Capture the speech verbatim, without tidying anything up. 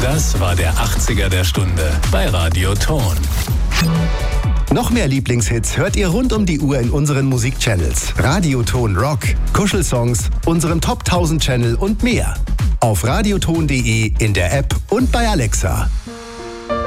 Das war der achtziger der Stunde bei Radio Ton. Noch mehr Lieblingshits hört ihr rund um die Uhr in unseren Musikchannels. Radioton Rock, Kuschelsongs, unserem Top tausend Channel und mehr. Auf radioton punkt de, in der App und bei Alexa.